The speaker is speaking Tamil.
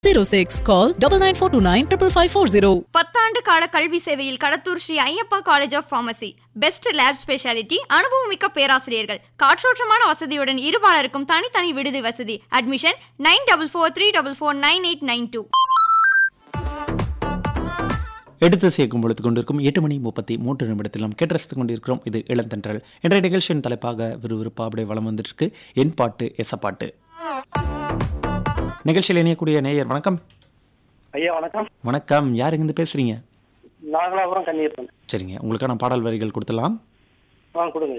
06 call 9942955540. 10 கால கல்வி சேவையில் Kadathur Sri Ayyappa college of pharmacy. Best lab speciality, அனுபவமிக்க பேராசிரியர்கள், காற்றோட்டமான வசதியுடன் இருபாலருக்கும் தனித்தனி விடுதி வசதி. அட்மிஷன் 9443449892. எடுத்து சேர்க்கும் பொழுது கொண்டிருக்கும் 8:33 நாம் கேட்டு கொண்டிருக்கிறோம். இது இளந்தன்றல். இன்றைய நிகழ்ச்சியின் தலைப்பாக விறுவிறுப்பா அப்படியே வளம் வந்துட்டு என் பாட்டு எசப்பாட்டு. நிகழ்ச்சியில் இணையக்கூடிய நேயர் வணக்கம். ஐயா வணக்கம். வணக்கம், யார் இருந்து பேசுறீங்க? நாகலாபுரம் கன்னியப்பன். சரிங்க, உங்களுக்கான பாடல் வரிகள் கொடுத்துடலாம். கொடுங்க.